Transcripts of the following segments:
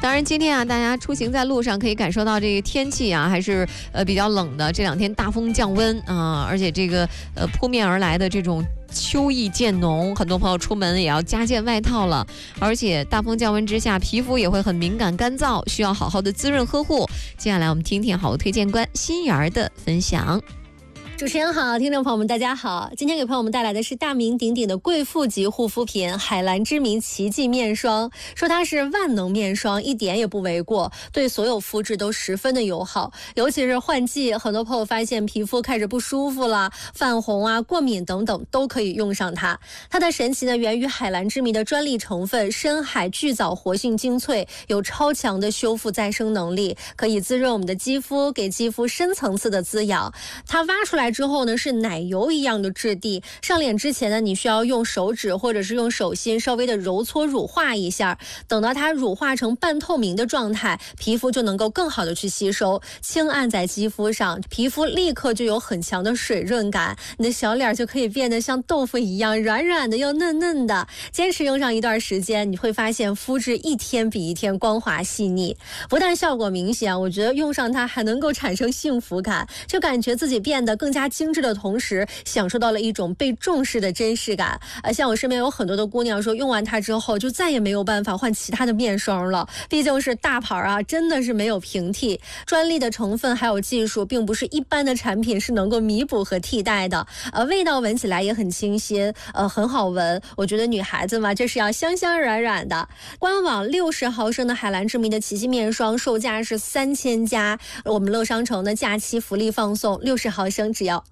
当然今天啊，大家出行在路上可以感受到这个天气啊，还是比较冷的。这2天大风降温啊，而且这个扑面而来的这种秋意渐浓，很多朋友出门也要加件外套了。而且大风降温之下，皮肤也会很敏感干燥，需要好好的滋润呵护。接下来我们听听好物推荐官心妍的分享。 主持人好，听众朋友们大家好，今天给朋友们带来的是大名鼎鼎的贵妇级护肤品海蓝之谜奇迹面霜。说它是万能面霜一点也不为过，对所有肤质都十分的友好，尤其是换季，很多朋友发现皮肤开始不舒服了，泛红啊、过敏等等都可以用上它。它的神奇呢源于海蓝之谜的专利成分深海巨藻活性精粹，有超强的修复再生能力，可以滋润我们的肌肤，给肌肤深层次的滋养。它挖出来之后呢，是奶油一样的质地，上脸之前呢，你需要用手指或者是用手心稍微的揉搓乳化一下，等到它乳化成半透明的状态，皮肤就能够更好的去吸收，轻按在肌肤上，皮肤立刻就有很强的水润感，你的小脸就可以变得像豆腐一样软软的又嫩嫩的。坚持用上一段时间，你会发现肤质一天比一天光滑细腻，不但效果明显，我觉得用上它还能够产生幸福感，就感觉自己变得更加精致的同时，享受到了一种被重视的真实感。像我身边有很多的姑娘说，用完它之后就再也没有办法换其他的面霜了，毕竟是大牌啊，真的是没有平替。专利的成分还有技术，并不是一般的产品是能够弥补和替代的。味道闻起来也很清新，很好闻。我觉得女孩子嘛，就是要香香软软的。官网60毫升的海蓝之谜的奇迹面霜售价是3000加，我们乐商城的假期福利放送，60毫升只要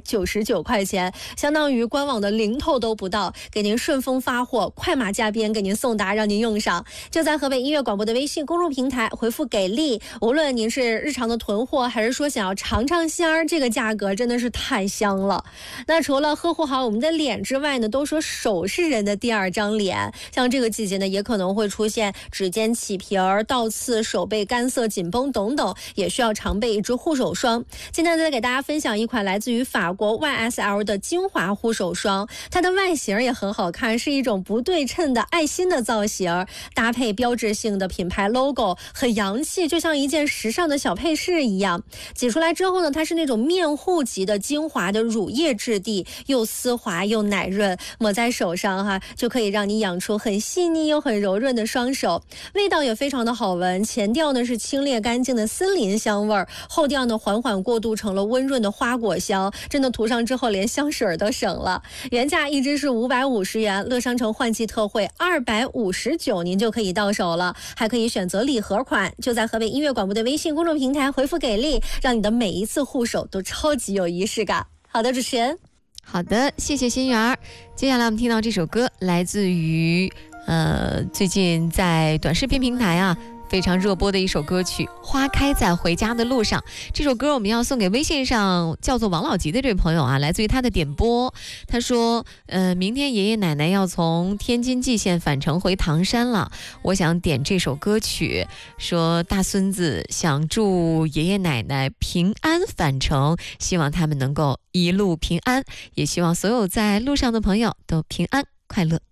299块钱，相当于官网的零头都不到，给您顺丰发货，快马加鞭给您送达，让您用上。就在河北音乐广播的微信公众平台回复给力，无论您是日常的囤货，还是说想要尝尝鲜儿，这个价格真的是太香了。那除了呵护好我们的脸之外呢，都说手是人的第2张脸，像这个季节呢，也可能会出现指尖起皮儿、倒刺、手背干涩紧绷等等，也需要常备一支护手霜。今天再给大家分享一款来自于法国 YSL 的精华护手霜，它的外形也很好看，是一种不对称的爱心的造型，搭配标志性的品牌 logo， 很洋气，就像一件时尚的小配饰一样。挤出来之后呢，它是那种面护级的精华的乳液质地，又丝滑又奶润，抹在手上哈，就可以让你养出很细腻又很柔润的双手。味道也非常的好闻，前调呢是清冽干净的森林香味儿，后调呢缓缓过渡成了温润的花果香，真的涂上之后连香水都省了。原价一支是550元，乐商城换季特惠259，您就可以到手了，还可以选择礼盒款。就在河北音乐广播的微信公众平台回复给力，让你的每一次护手都超级有仪式感。好的，主持人。 好的，谢谢心妍。接下来我们听到这首歌，来自于最近在短视频平台啊非常热播的一首歌曲《花开在回家的路上》。这首歌我们要送给微信上叫做王老吉的这位朋友啊，来自于他的点播。他说明天爷爷奶奶要从天津蓟县返程回唐山了，我想点这首歌曲，说大孙子想祝爷爷奶奶平安返程，希望他们能够一路平安，也希望所有在路上的朋友都平安快乐。